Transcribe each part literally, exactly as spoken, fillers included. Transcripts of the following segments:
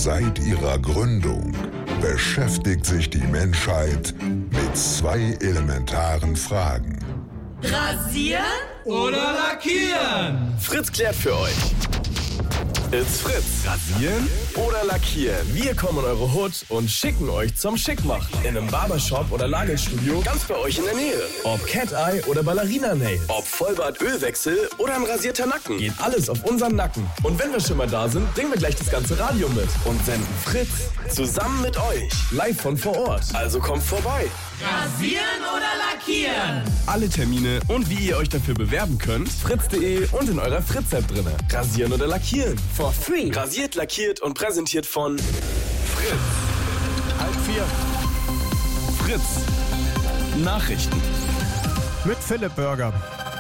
Seit ihrer Gründung beschäftigt sich die Menschheit mit zwei elementaren Fragen. Rasieren oder lackieren? Fritz klärt für euch. It's Fritz. Rasieren oder lackieren? Wir kommen in eure Hut und schicken euch zum Schickmachen. In einem Barbershop oder Nagelstudio ganz bei euch in der Nähe. Ob Cat-Eye oder Ballerina-Nails. Ob Vollbart-Ölwechsel oder ein rasierter Nacken. Geht alles auf unseren Nacken. Und wenn wir schon mal da sind, bringen wir gleich das ganze Radio mit und senden Fritz zusammen mit euch. Live von vor Ort. Also kommt vorbei. Rasieren oder lackieren? Alle Termine und wie ihr euch dafür bewerben könnt, fritz punkt de und in eurer Fritz-App drinne. Rasieren oder lackieren? For free. Rasiert, lackiert und präsentiert von Fritz. Halb vier. Fritz. Nachrichten. Mit Philipp Bürger.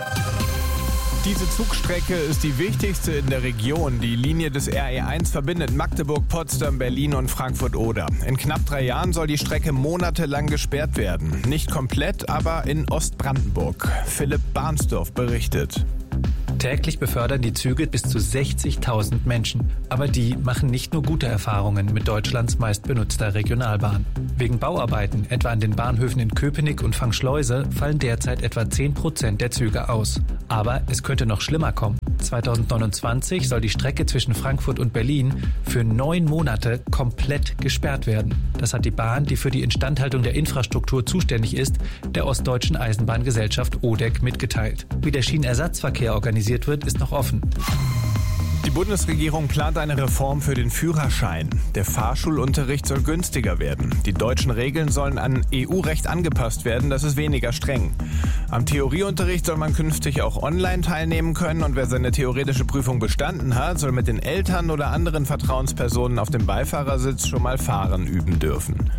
Diese Zugstrecke ist die wichtigste in der Region. Die Linie des R E eins verbindet Magdeburg, Potsdam, Berlin und Frankfurt-Oder. In knapp drei Jahren soll die Strecke monatelang gesperrt werden. Nicht komplett, aber in Ostbrandenburg. Philipp Barnsdorf berichtet. Täglich befördern die Züge bis zu sechzigtausend Menschen. Aber die machen nicht nur gute Erfahrungen mit Deutschlands meistbenutzter Regionalbahn. Wegen Bauarbeiten, etwa an den Bahnhöfen in Köpenick und Fangschleuse, fallen derzeit etwa zehn Prozent der Züge aus. Aber es könnte noch schlimmer kommen. zweitausendneunundzwanzig soll die Strecke zwischen Frankfurt und Berlin für neun Monate komplett gesperrt werden. Das hat die Bahn, die für die Instandhaltung der Infrastruktur zuständig ist, der Ostdeutschen Eisenbahngesellschaft O D E C mitgeteilt. Wie der Schienenersatzverkehr organisiert wird, ist noch offen. Die Bundesregierung plant eine Reform für den Führerschein. Der Fahrschulunterricht soll günstiger werden. Die deutschen Regeln sollen an E U-Recht angepasst werden, das ist weniger streng. Am Theorieunterricht soll man künftig auch online teilnehmen können und wer seine theoretische Prüfung bestanden hat, soll mit den Eltern oder anderen Vertrauenspersonen auf dem Beifahrersitz schon mal fahren üben dürfen.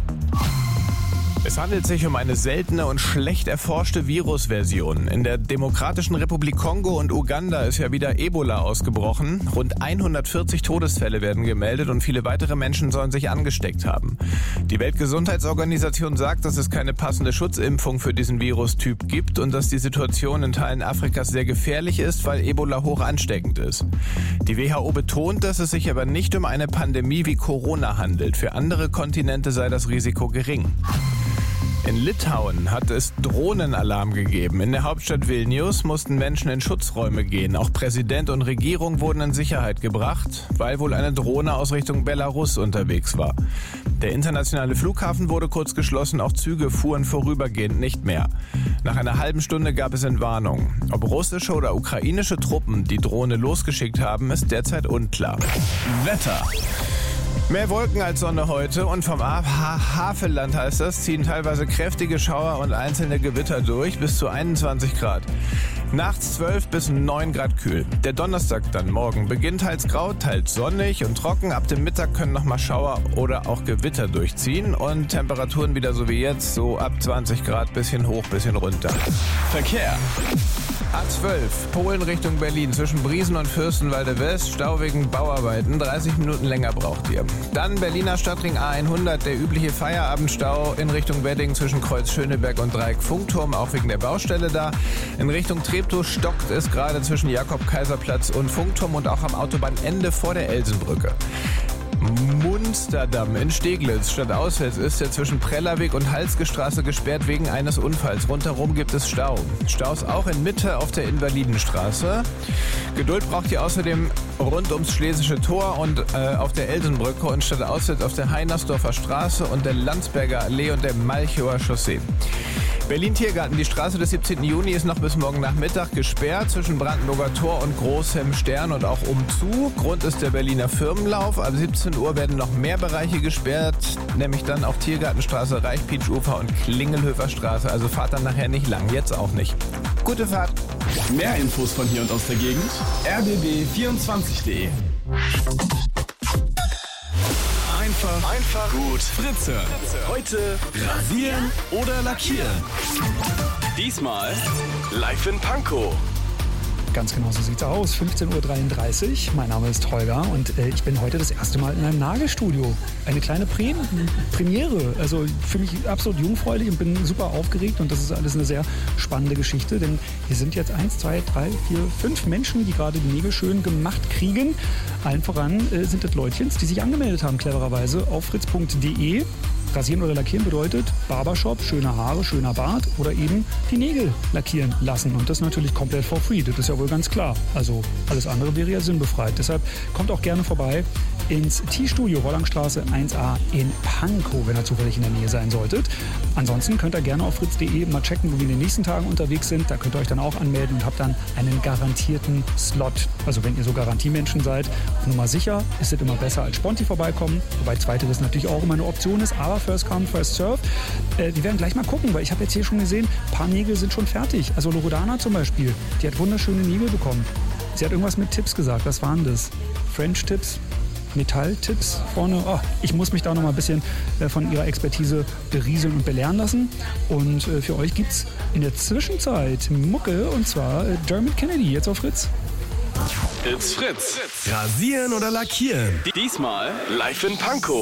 Es handelt sich um eine seltene und schlecht erforschte Virusversion. In der Demokratischen Republik Kongo und Uganda ist ja wieder Ebola ausgebrochen. Rund hundertvierzig Todesfälle werden gemeldet und viele weitere Menschen sollen sich angesteckt haben. Die Weltgesundheitsorganisation sagt, dass es keine passende Schutzimpfung für diesen Virustyp gibt und dass die Situation in Teilen Afrikas sehr gefährlich ist, weil Ebola hoch ansteckend ist. Die W H O betont, dass es sich aber nicht um eine Pandemie wie Corona handelt. Für andere Kontinente sei das Risiko gering. In Litauen hat es Drohnenalarm gegeben. In der Hauptstadt Vilnius mussten Menschen in Schutzräume gehen. Auch Präsident und Regierung wurden in Sicherheit gebracht, weil wohl eine Drohne aus Richtung Belarus unterwegs war. Der internationale Flughafen wurde kurz geschlossen, auch Züge fuhren vorübergehend nicht mehr. Nach einer halben Stunde gab es Entwarnung. Ob russische oder ukrainische Truppen die Drohne losgeschickt haben, ist derzeit unklar. Wetter. Mehr Wolken als Sonne heute und vom ha- Havelland heißt das, ziehen teilweise kräftige Schauer und einzelne Gewitter durch, bis zu einundzwanzig Grad. Nachts zwölf bis neun Grad kühl. Der Donnerstag dann morgen beginnt teils grau, teils sonnig und trocken. Ab dem Mittag können nochmal Schauer oder auch Gewitter durchziehen und Temperaturen wieder so wie jetzt, so ab zwanzig Grad, bisschen hoch, bisschen runter. Verkehr. A zwölf, Polen Richtung Berlin, zwischen Briesen und Fürstenwalde West, Stau wegen Bauarbeiten, dreißig Minuten länger braucht ihr. Dann Berliner Stadtring A hundert, der übliche Feierabendstau in Richtung Wedding zwischen Kreuz Schöneberg und Dreieck Funkturm, auch wegen der Baustelle da. In Richtung Treptow stockt es gerade zwischen Jakob-Kaiser-Platz und Funkturm und auch am Autobahnende vor der Elsenbrücke. Munsterdamm in Steglitz. Stadtauswärts ist er zwischen Prellerweg und Halsgestraße gesperrt wegen eines Unfalls. Rundherum gibt es Stau. Staus auch in Mitte auf der Invalidenstraße. Geduld braucht ihr außerdem rund ums Schlesische Tor und äh, auf der Elsenbrücke und stadtauswärts auf der Heinersdorfer Straße und der Landsberger Allee und der Malchower Chaussee. Berlin-Tiergarten, die Straße des siebzehnten Juni ist noch bis morgen Nachmittag gesperrt zwischen Brandenburger Tor und Großhem Stern und auch umzu. Grund ist der Berliner Firmenlauf. Ab siebzehn Uhr werden noch mehr Bereiche gesperrt, nämlich dann auch Tiergartenstraße, Reichpietsch-Ufer und Klingelhöfer Straße. Also fahrt dann nachher nicht lang, jetzt auch nicht. Gute Fahrt. Mehr Infos von hier und aus der Gegend. r b b vierundzwanzig punkt de. Einfach, einfach gut Fritz hören. Heute rasieren oder lackieren. Diesmal live in Pankow. Ganz genau so sieht's aus. fünfzehn Uhr dreiunddreißig. Mein Name ist Holger und äh, ich bin heute das erste Mal in einem Nagelstudio. Eine kleine Pre- Premiere. Also für mich absolut jungfräulich und bin super aufgeregt und das ist alles eine sehr spannende Geschichte, denn hier sind jetzt eins, zwei, drei, vier, fünf Menschen, die gerade die Nägel schön gemacht kriegen. Allen voran äh, sind das Leutchens, die sich angemeldet haben, clevererweise, auf fritz punkt de. Rasieren oder lackieren bedeutet Barbershop, schöne Haare, schöner Bart oder eben die Nägel lackieren lassen. Und das natürlich komplett for free, das ist ja wohl ganz klar. Also alles andere wäre ja sinnbefreit. Deshalb kommt auch gerne vorbei ins T-Studio Rollangstraße eins a in Pankow, wenn ihr zufällig in der Nähe sein solltet. Ansonsten könnt ihr gerne auf fritz punkt de mal checken, wo wir in den nächsten Tagen unterwegs sind. Da könnt ihr euch dann auch anmelden und habt dann einen garantierten Slot. Also wenn ihr so Garantiemenschen seid, auf Nummer sicher ist es immer besser als Sponti vorbeikommen. Wobei zweiteres natürlich auch immer eine Option ist, aber first come, first serve. Äh, wir werden gleich mal gucken, weil ich habe jetzt hier schon gesehen, ein paar Nägel sind schon fertig. Also Loredana zum Beispiel, die hat wunderschöne Nägel bekommen. Sie hat irgendwas mit Tipps gesagt. Was waren das? French Tips? Metalltipps vorne. Oh, ich muss mich da noch mal ein bisschen äh, von ihrer Expertise berieseln und belehren lassen. Und äh, für euch gibt's in der Zwischenzeit Mucke und zwar äh, Dermot Kennedy jetzt auf Fritz. It's Fritz. Rasieren oder lackieren? Diesmal live in Pankow.